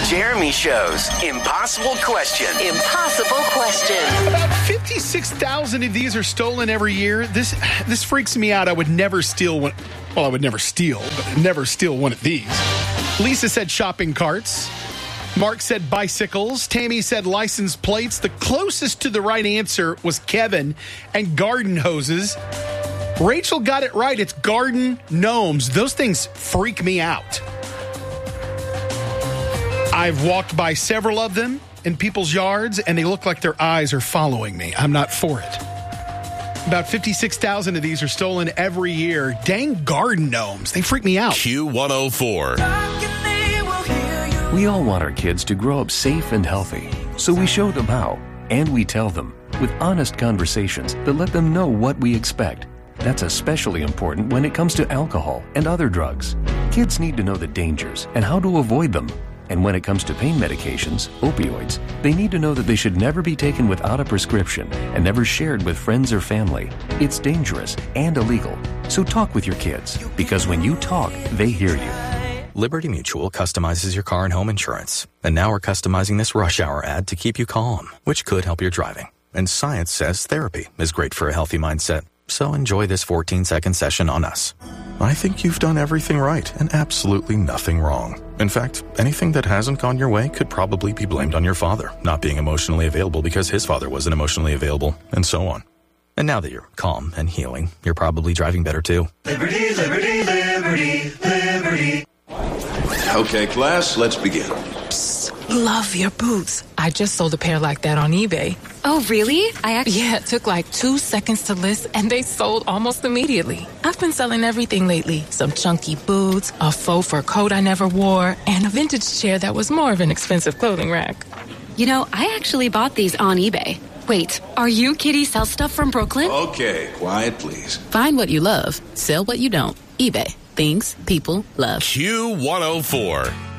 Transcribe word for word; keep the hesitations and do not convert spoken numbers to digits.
Jeremy Show's Impossible Question. Impossible Question. About fifty-six thousand of these are stolen every year. This this freaks me out. I would never steal one. Well, I would never steal, but I'd never steal one of these. Lisa said shopping carts. Mark said bicycles. Tammy said license plates. The closest to the right answer was Kevin and garden hoses. Rachel got it right. It's garden gnomes. Those things freak me out. I've walked by several of them in people's yards, and they look like their eyes are following me. I'm not for it. About fifty-six thousand of these are stolen every year. Dang garden gnomes. They freak me out. Q one oh four. We all want our kids to grow up safe and healthy, so we show them how, and we tell them with honest conversations that let them know what we expect. That's especially important when it comes to alcohol and other drugs. Kids need to know the dangers and how to avoid them. And when it comes to pain medications, opioids, they need to know that they should never be taken without a prescription and never shared with friends or family. It's dangerous and illegal. So talk with your kids, because when you talk, they hear you. Liberty Mutual customizes your car and home insurance. And now we're customizing this rush hour ad to keep you calm, which could help your driving. And science says therapy is great for a healthy mindset. So enjoy this fourteen-second session on us. I think you've done everything right and absolutely nothing wrong. In fact, anything that hasn't gone your way could probably be blamed on your father not being emotionally available because his father wasn't emotionally available, and so on. And now that you're calm and healing, you're probably driving better too. Liberty, liberty, liberty, liberty. Okay, class, let's begin. Psst, love your boots. I just sold a pair like that on eBay. Oh, really? I actually... Yeah, it took like two seconds to list, and they sold almost immediately. I've been selling everything lately. Some chunky boots, a faux fur coat I never wore, and a vintage chair that was more of an expensive clothing rack. You know, I actually bought these on eBay. Wait, are you Kitty Sell Stuff from Brooklyn? Okay, quiet, please. Find what you love. Sell what you don't. eBay. Things people love. Q one oh four.